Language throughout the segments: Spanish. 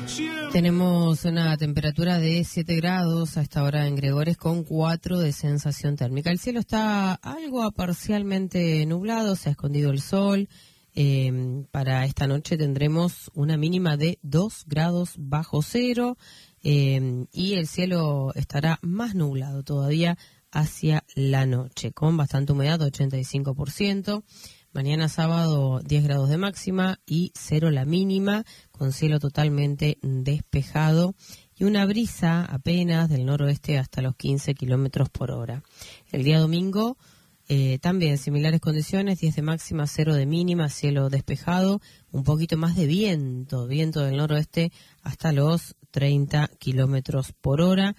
Tenemos una temperatura de 7 grados a esta hora en Gregores con 4 de sensación térmica. El cielo está algo parcialmente nublado, se ha escondido el sol. Para esta noche tendremos una mínima de 2 grados bajo cero y el cielo estará más nublado todavía hacia la noche, con bastante humedad, 85%. Mañana sábado 10 grados de máxima y 0 la mínima, con cielo totalmente despejado y una brisa apenas del noroeste hasta los 15 kilómetros por hora. El día domingo también similares condiciones, 10 de máxima, 0 de mínima, cielo despejado, un poquito más de viento del noroeste hasta los 30 kilómetros por hora,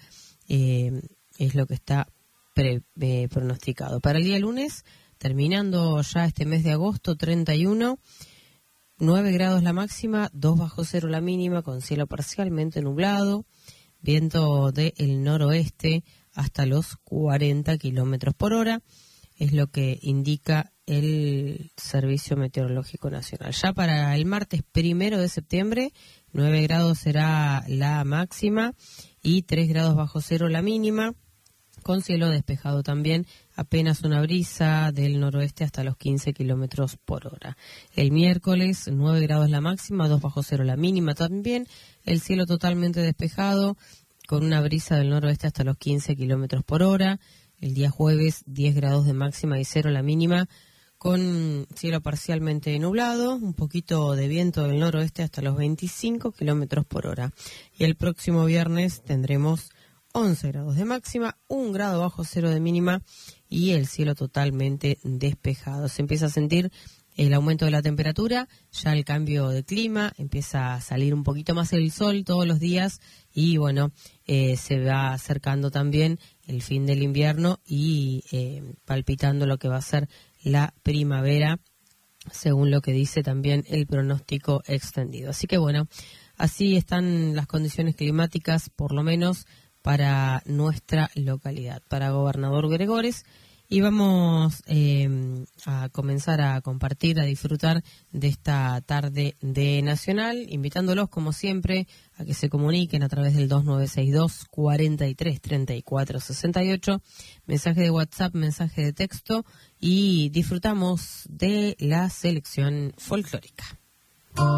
es lo que está pronosticado. Para el día lunes, terminando ya este mes de agosto, 31, 9 grados la máxima, 2 bajo cero la mínima, con cielo parcialmente nublado, viento del noroeste hasta los 40 kilómetros por hora, es lo que indica el Servicio Meteorológico Nacional. Ya para el martes 1 de septiembre, 9 grados será la máxima y 3 grados bajo cero la mínima, con cielo despejado también, apenas una brisa del noroeste hasta los 15 kilómetros por hora. El miércoles, 9 grados la máxima, 2 bajo cero la mínima también, el cielo totalmente despejado, con una brisa del noroeste hasta los 15 kilómetros por hora. El día jueves, 10 grados de máxima y 0 la mínima, con cielo parcialmente nublado, un poquito de viento del noroeste hasta los 25 kilómetros por hora. Y el próximo viernes tendremos 11 grados de máxima, 1 grado bajo cero de mínima y el cielo totalmente despejado. Se empieza a sentir el aumento de la temperatura, ya el cambio de clima, empieza a salir un poquito más el sol todos los días y bueno, se va acercando también el fin del invierno y palpitando lo que va a ser la primavera, según lo que dice también el pronóstico extendido. Así que bueno, así están las condiciones climáticas, por lo menos para nuestra localidad, para Gobernador Gregores, y vamos a comenzar a compartir, a disfrutar de esta tarde de Nacional, invitándolos como siempre a que se comuniquen a través del 2962 43 34 68, mensaje de WhatsApp, mensaje de texto, y disfrutamos de la selección folclórica.